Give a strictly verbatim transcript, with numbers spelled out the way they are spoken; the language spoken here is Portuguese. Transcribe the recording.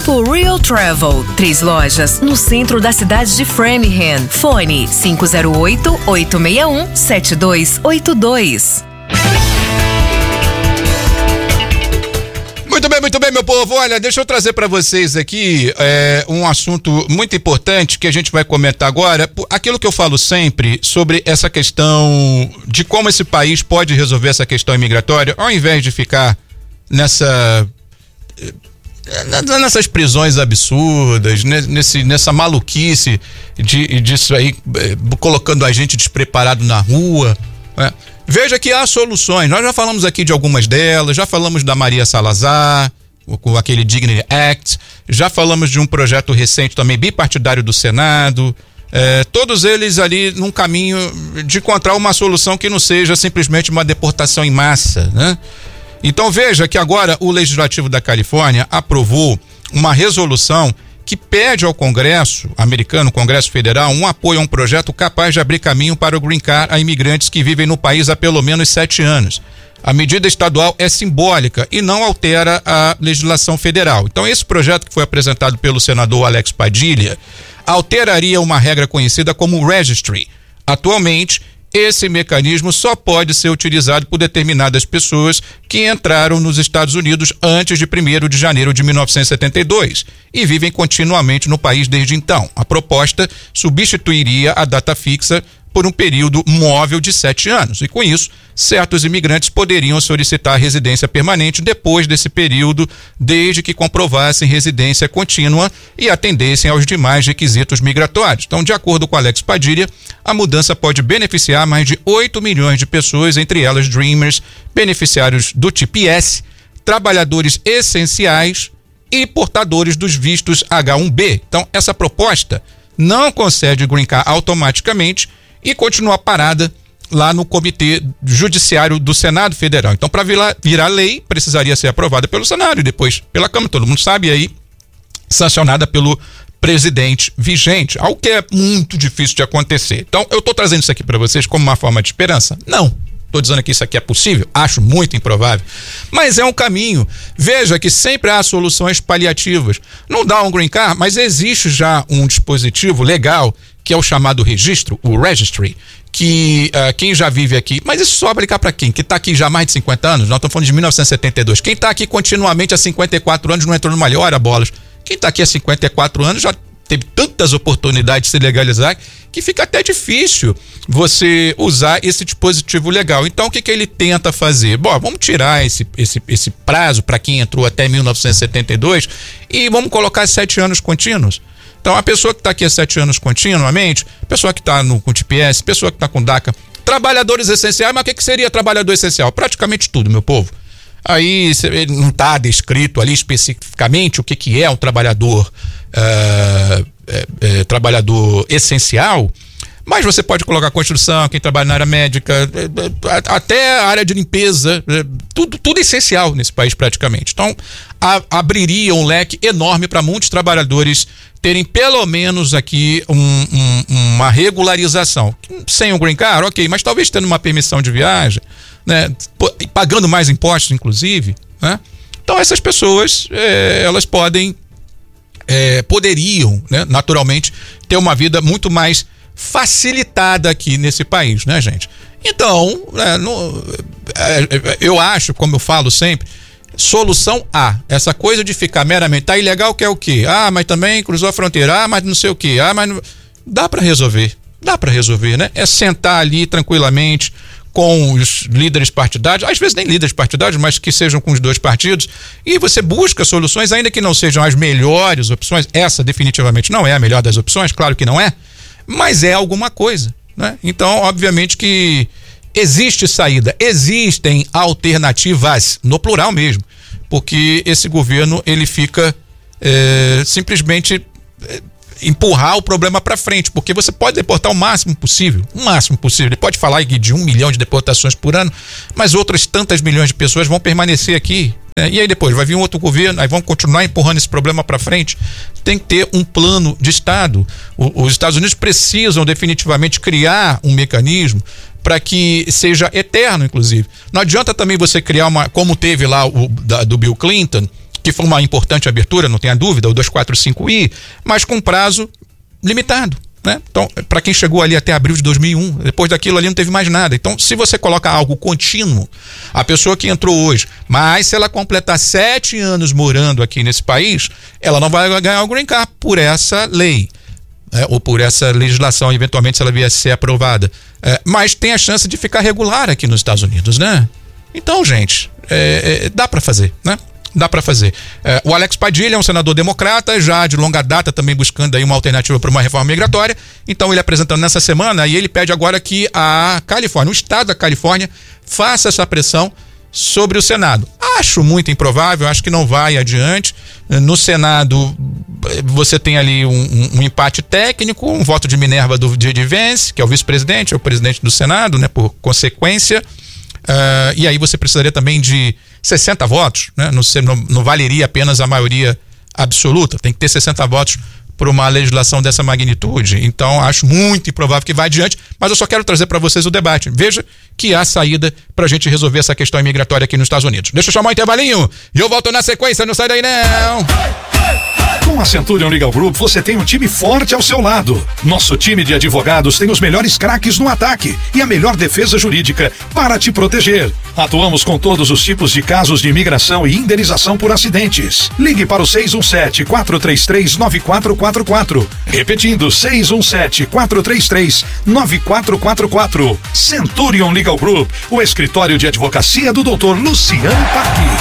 For Real Travel. Três lojas no centro da cidade de Framingham. Fone cinco zero oito, oito seis um, sete dois oito dois. Muito bem, muito bem, meu povo. Olha, deixa eu trazer para vocês aqui é, um assunto muito importante que a gente vai comentar agora. Aquilo que eu falo sempre sobre essa questão de como esse país pode resolver essa questão imigratória, ao invés de ficar nessa nessas prisões absurdas, nesse, nessa maluquice de, disso aí, colocando a gente despreparado na rua, né? Veja que há soluções. Nós já falamos aqui de algumas delas, já falamos da Maria Salazar, com aquele Dignity Act, já falamos de um projeto recente também bipartidário do Senado, é, todos eles ali num caminho de encontrar uma solução que não seja simplesmente uma deportação em massa, né? Então veja que agora o Legislativo da Califórnia aprovou uma resolução que pede ao Congresso americano, Congresso Federal, um apoio a um projeto capaz de abrir caminho para o Green Card a imigrantes que vivem no país há pelo menos sete anos. A medida estadual é simbólica e não altera a legislação federal. Então esse projeto que foi apresentado pelo senador Alex Padilha alteraria uma regra conhecida como Registry. Atualmente, esse mecanismo só pode ser utilizado por determinadas pessoas que entraram nos Estados Unidos antes de primeiro de janeiro de mil novecentos e setenta e dois e vivem continuamente no país desde então. A proposta substituiria a data fixa por um período móvel de sete anos. E com isso, certos imigrantes poderiam solicitar residência permanente depois desse período, desde que comprovassem residência contínua e atendessem aos demais requisitos migratórios. Então, de acordo com Alex Padilha, a mudança pode beneficiar mais de oito milhões de pessoas, entre elas Dreamers, beneficiários do T P S, trabalhadores essenciais e portadores dos vistos H um B. Então, essa proposta não concede Green Card automaticamente e continua parada lá no Comitê Judiciário do Senado Federal. Então, para virar, virar lei, precisaria ser aprovada pelo Senado e depois pela Câmara, todo mundo sabe, aí sancionada pelo presidente vigente, algo que é muito difícil de acontecer. Então, eu estou trazendo isso aqui para vocês como uma forma de esperança? Não. Estou dizendo que isso aqui é possível? Acho muito improvável. Mas é um caminho. Veja que sempre há soluções paliativas. Não dá um Green Card, mas existe já um dispositivo legal que é o chamado registro, o Registry, que uh, quem já vive aqui, mas isso só aplicar para quem? Que está aqui já há mais de cinquenta anos? Nós estamos falando de mil novecentos e setenta e dois. Quem está aqui continuamente há cinquenta e quatro anos não entrou numa lei, ora bolas. Quem está aqui há cinquenta e quatro anos já teve tantas oportunidades de se legalizar que fica até difícil você usar esse dispositivo legal. Então, o que que ele tenta fazer? Bom, vamos tirar esse, esse, esse prazo para quem entrou até mil novecentos e setenta e dois e vamos colocar sete anos contínuos. Então, a pessoa que está aqui há sete anos continuamente, pessoa que está com T P S, pessoa que está com DACA, trabalhadores essenciais, mas o que que seria trabalhador essencial? Praticamente tudo, meu povo. Aí não está descrito ali especificamente o que que é um trabalhador uh, é, é, trabalhador essencial, mas você pode colocar construção, quem trabalha na área médica, até a área de limpeza, tudo, tudo essencial nesse país praticamente. Então, a, abriria um leque enorme para muitos trabalhadores terem pelo menos aqui um, um, uma regularização. Sem um Green Card, ok, mas talvez tendo uma permissão de viagem, né, pagando mais impostos, inclusive, né? Então, essas pessoas, é, elas podem, é, poderiam, né, naturalmente, ter uma vida muito mais facilitada aqui nesse país, né, gente? Então, é, no, é, eu acho, como eu falo sempre, solução A, essa coisa de ficar meramente, tá ilegal, que é o quê? Ah, mas também cruzou a fronteira, ah, mas não sei o quê, ah, mas não... dá para resolver, dá para resolver, né? É sentar ali tranquilamente com os líderes partidários, às vezes nem líderes partidários, mas que sejam com os dois partidos, e você busca soluções, ainda que não sejam as melhores opções. Essa definitivamente não é a melhor das opções, claro que não é, mas é alguma coisa, né? Então, obviamente que existe saída, existem alternativas, no plural mesmo, porque esse governo, ele fica é, simplesmente é, empurrar o problema para frente, porque você pode deportar o máximo possível, o máximo possível. Ele pode falar de um milhão de deportações por ano, mas outras tantas milhões de pessoas vão permanecer aqui, né? E aí depois vai vir um outro governo, aí vão continuar empurrando esse problema para frente. Tem que ter um plano de Estado. O, os Estados Unidos precisam definitivamente criar um mecanismo para que seja eterno, inclusive. Não adianta também você criar uma, como teve lá o da, do Bill Clinton, que foi uma importante abertura, não tenha dúvida, o duzentos e quarenta e cinco I, mas com prazo limitado, né? Então, para quem chegou ali até abril de dois mil e um, depois daquilo ali não teve mais nada. Então, se você coloca algo contínuo, a pessoa que entrou hoje, mas se ela completar sete anos morando aqui nesse país, ela não vai ganhar o green card por essa lei. É, ou por essa legislação, eventualmente, se ela vier a ser aprovada. É, mas tem a chance de ficar regular aqui nos Estados Unidos, né? Então, gente, é, é, dá para fazer, né? Dá para fazer. É, o Alex Padilha é um senador democrata, já de longa data, também buscando aí uma alternativa para uma reforma migratória. Então, ele apresentando nessa semana, e ele pede agora que a Califórnia, o estado da Califórnia, faça essa pressão sobre o Senado. Acho muito improvável, acho que não vai adiante. No Senado, você tem ali um, um, um empate técnico, um voto de Minerva do, de, de Vance, que é o vice-presidente, é o presidente do Senado, né, por consequência. Uh, e aí você precisaria também de sessenta votos, né? Não, não, não valeria apenas a maioria absoluta, tem que ter sessenta votos por uma legislação dessa magnitude. Então, acho muito improvável que vá adiante, mas eu só quero trazer para vocês o debate. Veja que há saída para a gente resolver essa questão imigratória aqui nos Estados Unidos. Deixa eu chamar o intervalinho e eu volto na sequência, não sai daí não! Com a Centurion Legal Group, você tem um time forte ao seu lado. Nosso time de advogados tem os melhores craques no ataque e a melhor defesa jurídica para te proteger. Atuamos com todos os tipos de casos de imigração e indenização por acidentes. Ligue para o seis um sete, quatro três três, nove quatro quatro quatro. Repetindo, seis um sete, quatro três três, nove quatro quatro quatro. Centurion Legal Group, o escritório de advocacia do doutor Luciano Paquim.